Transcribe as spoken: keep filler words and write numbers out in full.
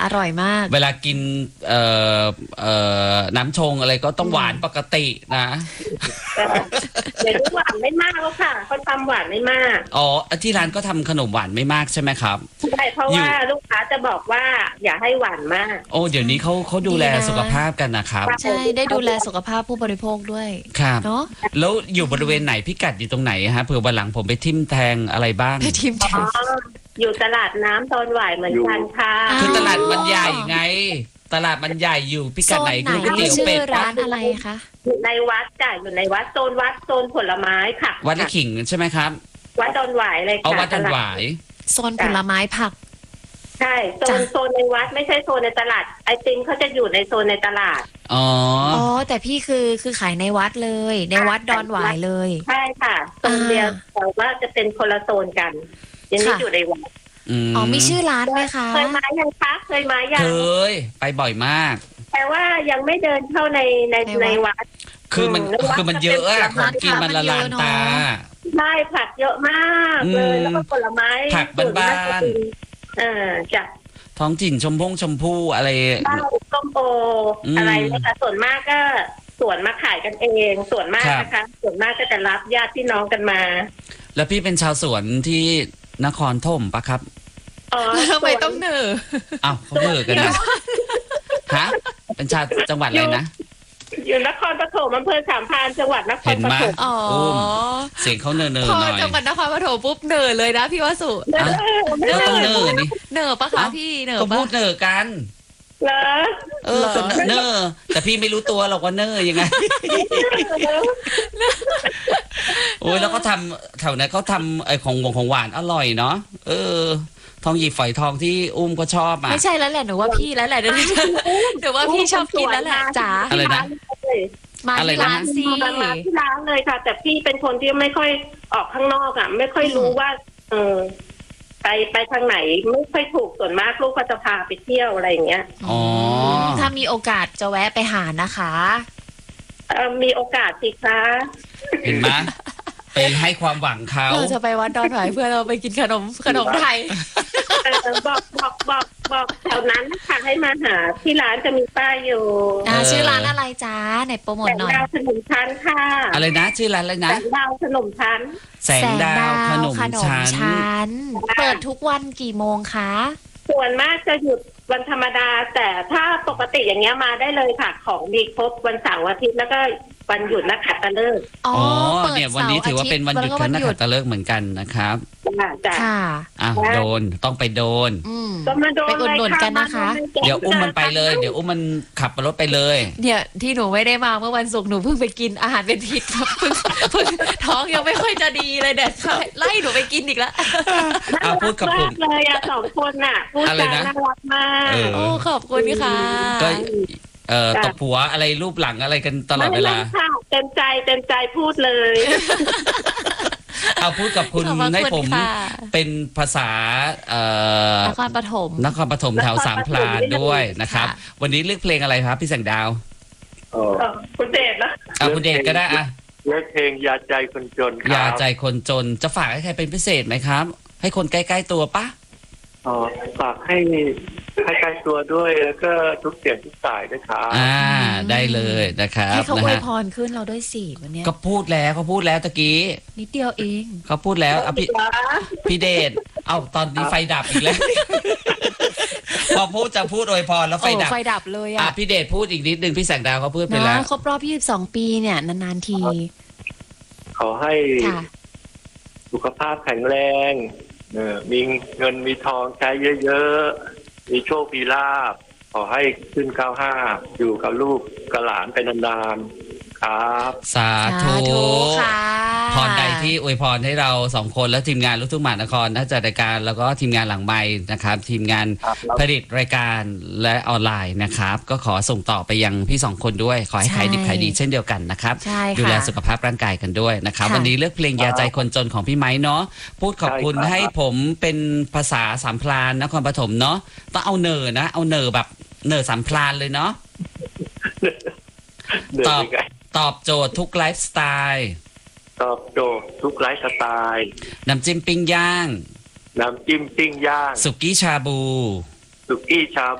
ร่อยมากเวลากินเอ่อเอ่อน้ำชงอะไรก็ต้องหวานปกตินะเดี๋ยวหวานไม่มากแล้วค่ะเขาทำหวานไม่มากอ๋อที่ร้านก็ทำขนมหวานไม่มากใช่ไหมครับใช่เพราะว่าลูกค้าจะบอกว่าอย่าให้หวานมากโอ้เดี๋ยวนี้เขาเขาดูแลสุขภาพกันนะครับใช่ได้ดูแลสุขภาพผู้บริโภคด้วยครับเนาะแล้วอยู่บริเวณไหนพิกัดอยู่ตรงไหนฮะเผื่อวันหลังผมไปทิมแทงอะไรบ้างไปทิมแทงอยู่ตลาดน้ำโซนหวายเหมือนกันค่ะคือตลาดมันใหญ่ไงตลาดมันใหญ่อยู่พิกัดไหนคือก๋วยเตี๋ยวเป็ดร้านอะไรคะในวัดจ้ะอยู่ในวัดโซนวัดโซนผลไม้ค่ะวัดไร่ขิงใช่ไหมครับวัดดอนหวายเลยค่ะเอาวัดดอนหวายโซนผลไม้ผักใช่โซนโซนในวัดไม่ใช่โซนในตลาดไอติมเขาจะอยู่ในโซนในตลาดอ๋ออ๋อแต่พี่คือคือขายในวัดเลยในวัดดอนหวายเลยใช่ค่ะโซนเดียวแต่ว่าจะเป็นคนละโซนกันยังไม่อยู่ในวัดอ๋อมีชื่อร้านไหมคะเคยมายังคะเคยมายังเคยไปบ่อยมากแต่ว่ายังไม่เดินเข้าในในในวัดคือมันคือมันเยอะอะของกินมันละลานตาใช่ผักเยอะมากเลยแล้วก็ผลไม้ผักบ้านๆเออจ้ะท้องถิ่นชมพงชมพู่อะไรส้มโออะไรนะคะส่วนมากก็สวนมาขายกันเองส่วนมากนะคะส่วนมากก็จะรับญาติพี่น้องกันมาแล้วพี่เป็นชาวสวนที่นครธมปะครับอ๋อทำไมต้องเนออ้าวเขาเนอกันนะฮะเป็นชาวจังหวัดอะไรนะอยู่นครปฐมอำเภอสามพรานจังหวัดนครปฐมอ๋อเสียงเขาเนอเนอหน่อยพอจังหวัดนครปฐมปุ๊บเนอเลยนะพี่วสุก็ต้องเนอนี่เนอปะคะพี่เนอก็พูดเนอกันเหรอเออเนอแต่พี่ไม่รู้ตัวหรอกว่าเนอยังไงโอ้ยแล้วก็ทำแถวนั้นเขาทำไอ้ของของหวานอร่อยเนาะเออทองหยิบฝอยทองที่อุ้มก็ชอบอ่ะไม่ใช่แล้วแหละหนูว่าพี่แล้วแหละเดี๋ยวเดี๋ยวว่าพี่ชอบกินแล้วแหละจ๋าอะไรนะมาที่ร้านสิมาที่ร้านเลยค่ะแต่พี่เป็นคนที่ไม่ค่อยออกข้างนอกอ่ะไม่ค่อยรู้ว่าเออไปไปทางไหนไม่ค่อยถูกส่วนมากลูกก็จะพาไปเที่ยวอะไรอย่างเงี้ยอ๋อถ้ามีโอกาสจะแวะไปหานะคะเออมีโอกาสสิคะเห็นไหมไปให้ความหวังเขาเราจะไปวัดดอนหวายเพื่อเราไปกินขนมขนมไทยบอกบอกบอกบอกแถวนั้นนะคะให้มาหาที่ร้านจะมีป้ายอยู่ชื่อร้านอะไรจ้าไหนโปรโมทหน่อยแสงดาวขนมชั้นค่ะอะไรนะชื่อร้านอะไรนะแสงดาวขนมชั้นแสงดาวขนมชั้นเปิดทุกวันกี่โมงคะส่วนมากจะหยุดวันธรรมดาแต่ถ้าปกติอย่างเงี้ยมาได้เลยค่ะของดีครบวันเสาร์อาทิตย์แล้วก็วันหยุดนักขัตฤกษ์อ๋อเนี่ยวันนี้ถือว่าเป็นวันหยุดนักขัตฤกษ์เหมือนกันนะครับค่ะอ่ะโดนต้องไปโดนก็มาโดนไปอุดหนุนกันนะคะเดี๋ยวอุ้มมันไปเลยเดี๋ยวอุ้มมันขับรถไปเลยเนี่ยที่หนูไม่ได้มาเมื่อวันศุกร์หนูเพิ่งไปกินอาหารเป็นพิษครับเพิ่งเพิ่งท้องยังไม่ค่อยจะดีเลยเด็ดไล่หนูไปกินอีกแล้วเอาพูดกับผมเลยอ่ะสองคนน่ะพูดจาน่ารักมากโอ้ขอบคุณค่ะก็เอ่อตบหัวอะไรรูปหลังอะไรกันตลอดเวลาเต็มใจเต็มใจพูดเลยเอาพูดกับคุณให้ผมเป็นภาษาเอ่อนครปฐมนครปฐมแถวสามพรานด้วยนะครับวันนี้เลือกเพลงอะไรครับพี่แสงดาวคุณเดชนะอ่ะคุณเดชก็ได้อ่ะเลือกเพลงยาใจคนจนยาใจคนจนจะฝากให้ใครเป็นพิเศษไหมครับให้คนใกล้ๆตัวปะอ๋อฝากให้ให้ใกล้ตัวด้วยแล้วก็ทุกเสียงทุกสายด้วยครับอ่าได้เลยนะครับให้เขาอวยพรขึ้นเราด้วยสิวันนี้ก็พูดแล้วเขาพูดแล้วตะกี้นิดเดียวเองเขาพูดแล้วอ่ะพี่พี่เดชเอ้าตอนนี้ไฟดับอีกแล้วพอพูดจะพูดอวยพรแล้วไฟดับไฟดับเลยอ่ะพี่เดชพูดอีกนิดนึงพี่แสงดาวเขาพูดไปแล้วครบรอบยี่สิบสองปีเนี่ยนานๆทีขอให้สุขภาพแข็งแรงมีเงินมีทองใช้เยอะๆมีโชคมีลาภขอให้ขึ้นเก้าห้าอยู่กับลูกกับหลานไปนานๆครับสาธุพรใดที่อวยพรให้เราสองคนและทีมงานลูกทุ่งมหานครน่าจะรายการแล้วก็ทีมงานหลังไมค์นะครับทีมงานผลิตรายการและออนไลน์นะครับก็ขอส่งต่อไปยังพี่สองคนด้วยขอให้ขายดิบขายดีเช่นเดียวกันนะครับดูแลสุขภาพร่างกายกันด้วยนะครับวันนี้เลือกเพลงยาใจคนจนของพี่ไม้เนาะพูดขอบคุณให้ผมเป็นภาษาสามพรานนครปฐมเนาะต้องเอาเนอนะเอาเนอแบบเนอสามพรานเลยเนาะตอบตอบโจทย์ทุกไลฟ์สไตล์ตอบโจทย์ทุกไลฟ์สไตล์น้ำจิ้มปิ้งย่างน้ำจิ้มปิ้งย่างสุกี้ชาบูสุกี้ชา